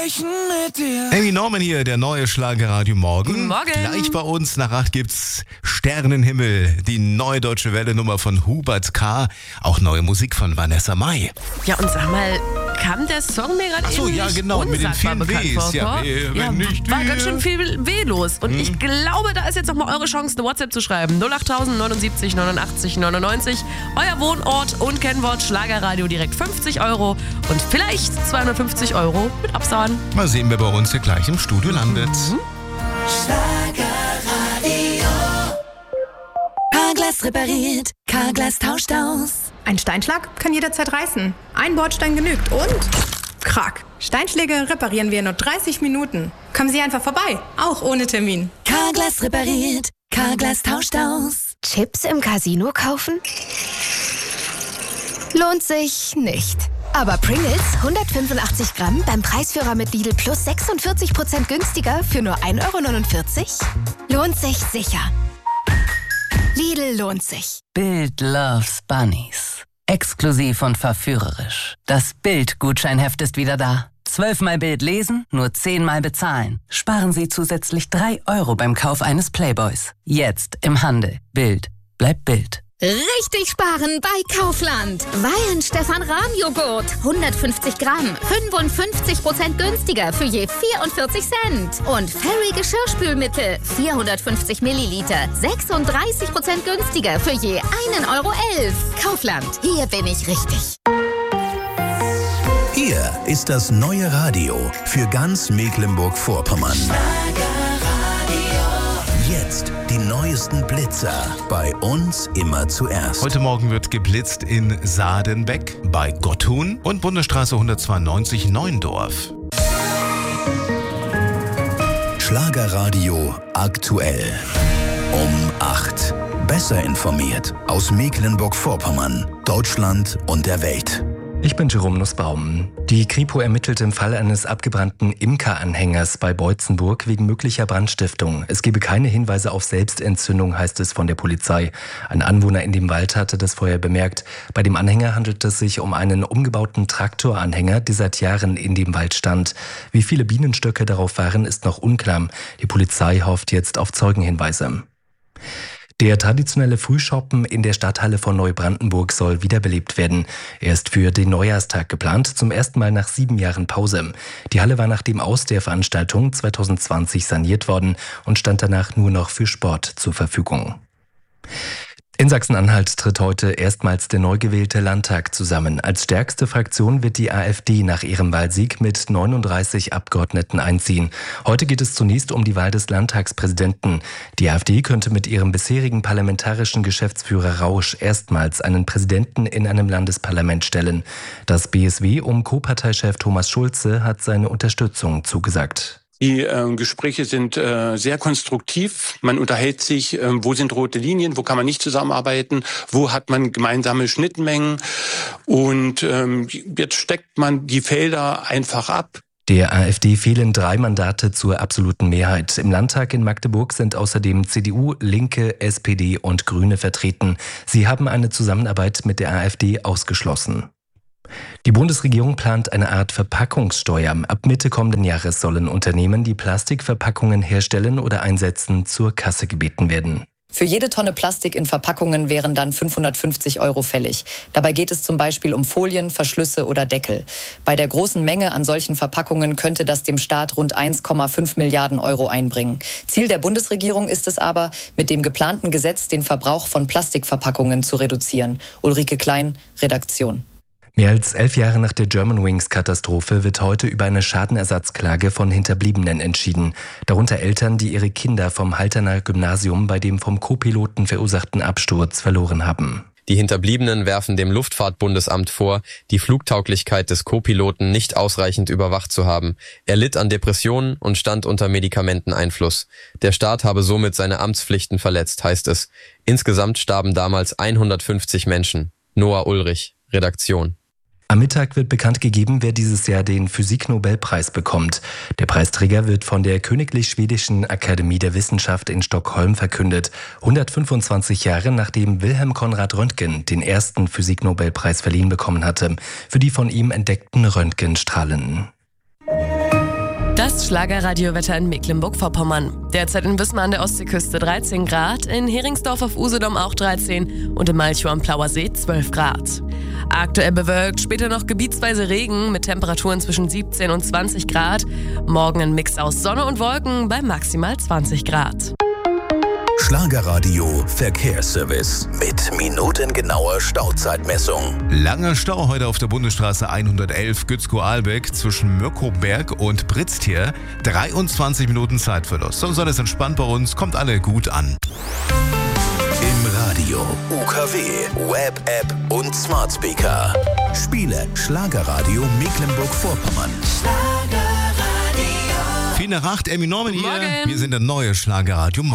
sprechen mit dir. Amy Norman hier, der neue Schlagerradio Morgen. Guten Morgen. Gleich bei uns nach 8 gibt's Sternenhimmel, die neue Deutsche Welle-Nummer von Hubert K. Auch neue Musik von Vanessa Mai. Ja, und sag mal, kam der Song mir gerade Ach so, ja, genau, mit den vielen Ws. Ja, wenn nicht war wir. ganz schön viel W los. Und ich glaube, da ist jetzt nochmal eure Chance, eine WhatsApp zu schreiben. 08000 79 89 99. Euer Wohnort und Kennwort Schlagerradio direkt 50 € und vielleicht 250 € mit Absahen. Mal sehen, wer bei uns hier gleich im Studio landet. Schlagerradio. Carglass repariert, Carglass tauscht aus. Ein Steinschlag kann jederzeit reißen. Ein Bordstein genügt und krack. Steinschläge reparieren wir in nur 30 Minuten. Kommen Sie einfach vorbei, auch ohne Termin. Carglass repariert, Carglass tauscht aus. Chips im Casino kaufen? Lohnt sich nicht. Aber Pringles 185 Gramm beim Preisführer mit Lidl Plus 46% günstiger für nur 1,49 € lohnt sich sicher. Lidl lohnt sich. Bild loves Bunnies. Exklusiv und verführerisch. Das Bild-Gutscheinheft ist wieder da. 12-mal Bild lesen, nur 10-mal bezahlen. Sparen Sie zusätzlich 3 € beim Kauf eines Playboys. Jetzt im Handel. Bild bleibt Bild. Richtig sparen bei Kaufland. Wein Stefan Rahmjoghurt 150 Gramm, 55% günstiger für je 44 Cent. Und Fairy Geschirrspülmittel 450 Milliliter, 36% günstiger für je 1,11 €. Kaufland, hier bin ich richtig. Hier ist das neue Radio für ganz Mecklenburg-Vorpommern. Jetzt die neuesten Blitzer. Bei uns immer zuerst. Heute Morgen wird geblitzt in Sadenbeck, bei Gotthun und Bundesstraße 192 Neundorf. Schlagerradio aktuell. Um 8. Besser informiert aus Mecklenburg-Vorpommern, Deutschland und der Welt. Ich bin Jerome Nussbaum. Die Kripo ermittelt im Fall eines abgebrannten Imker-Anhängers bei Beutzenburg wegen möglicher Brandstiftung. Es gebe keine Hinweise auf Selbstentzündung, heißt es von der Polizei. Ein Anwohner in dem Wald hatte das Feuer bemerkt. Bei dem Anhänger handelt es sich um einen umgebauten Traktoranhänger, der seit Jahren in dem Wald stand. Wie viele Bienenstöcke darauf waren, ist noch unklar. Die Polizei hofft jetzt auf Zeugenhinweise. Der traditionelle Frühschoppen in der Stadthalle von Neubrandenburg soll wiederbelebt werden. Er ist für den Neujahrstag geplant, zum ersten Mal nach 7 Jahren Pause. Die Halle war nach dem Aus der Veranstaltung 2020 saniert worden und stand danach nur noch für Sport zur Verfügung. In Sachsen-Anhalt tritt heute erstmals der neu gewählte Landtag zusammen. Als stärkste Fraktion wird die AfD nach ihrem Wahlsieg mit 39 Abgeordneten einziehen. Heute geht es zunächst um die Wahl des Landtagspräsidenten. Die AfD könnte mit ihrem bisherigen parlamentarischen Geschäftsführer Rausch erstmals einen Präsidenten in einem Landesparlament stellen. Das BSW um Co-Parteichef Thomas Schulze hat seine Unterstützung zugesagt. Die Gespräche sind sehr konstruktiv. Man unterhält sich, wo sind rote Linien, wo kann man nicht zusammenarbeiten, wo hat man gemeinsame Schnittmengen. Und jetzt steckt man die Felder einfach ab. Der AfD fehlen 3 Mandate zur absoluten Mehrheit. Im Landtag in Magdeburg sind außerdem CDU, Linke, SPD und Grüne vertreten. Sie haben eine Zusammenarbeit mit der AfD ausgeschlossen. Die Bundesregierung plant eine Art Verpackungssteuer. Ab Mitte kommenden Jahres sollen Unternehmen, die Plastikverpackungen herstellen oder einsetzen, zur Kasse gebeten werden. Für jede Tonne Plastik in Verpackungen wären dann 550 € fällig. Dabei geht es zum Beispiel um Folien, Verschlüsse oder Deckel. Bei der großen Menge an solchen Verpackungen könnte das dem Staat rund 1,5 Milliarden € einbringen. Ziel der Bundesregierung ist es aber, mit dem geplanten Gesetz den Verbrauch von Plastikverpackungen zu reduzieren. Ulrike Klein, Redaktion. Mehr als 11 Jahre nach der Germanwings-Katastrophe wird heute über eine Schadenersatzklage von Hinterbliebenen entschieden. Darunter Eltern, die ihre Kinder vom Halterner Gymnasium bei dem vom Co-Piloten verursachten Absturz verloren haben. Die Hinterbliebenen werfen dem Luftfahrtbundesamt vor, die Flugtauglichkeit des Co-Piloten nicht ausreichend überwacht zu haben. Er litt an Depressionen und stand unter Medikamenteneinfluss. Der Staat habe somit seine Amtspflichten verletzt, heißt es. Insgesamt starben damals 150 Menschen. Noah Ulrich, Redaktion. Am Mittag wird bekannt gegeben, wer dieses Jahr den Physik-Nobelpreis bekommt. Der Preisträger wird von der Königlich Schwedischen Akademie der Wissenschaft in Stockholm verkündet. 125 Jahre nachdem Wilhelm Konrad Röntgen den ersten Physik-Nobelpreis verliehen bekommen hatte, für die von ihm entdeckten Röntgenstrahlen. Das Schlagerradiowetter in Mecklenburg-Vorpommern. Derzeit in Wismar an der Ostseeküste 13 Grad, in Heringsdorf auf Usedom auch 13 und in Malchow am Plauersee 12 Grad. Aktuell bewölkt, später noch gebietsweise Regen mit Temperaturen zwischen 17 und 20 Grad. Morgen ein Mix aus Sonne und Wolken bei maximal 20 Grad. Schlagerradio Verkehrsservice mit minutengenauer Stauzeitmessung. Langer Stau heute auf der Bundesstraße 111 Gützkow-Ahlbeck zwischen Möckoberg und Britztier. 23 Minuten Zeitverlust. Sonst alles entspannt bei uns, kommt alle gut an. Im Radio, UKW, Web-App und Smart Speaker. Spiele Schlagerradio Mecklenburg-Vorpommern. Viel nach 8, Emmy Norman hier. Morgen. Wir sind der neue Schlagerradio.